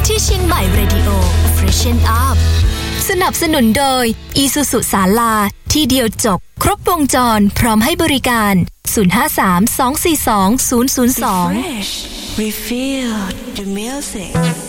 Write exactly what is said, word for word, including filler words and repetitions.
ที่เชียงใหม่ Radio Freshen Up สนับสนุนโดย Isuzu ศาลาที่เดียวจบครบวงจรพร้อมให้บริการศูนย์ ห้า สาม สอง สี่ สอง ศูนย์ ศูนย์ สอง Refresh Refill the music